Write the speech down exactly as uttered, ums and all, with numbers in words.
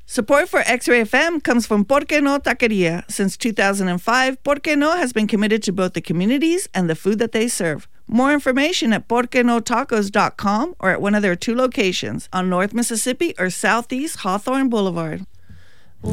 Support for X-Ray F M comes from Porque No Taqueria. Since two thousand five, Porque No has been committed to both the communities and the food that they serve. More information at porque no tacos dot com or at one of their two locations on North Mississippi or Southeast Hawthorne Boulevard.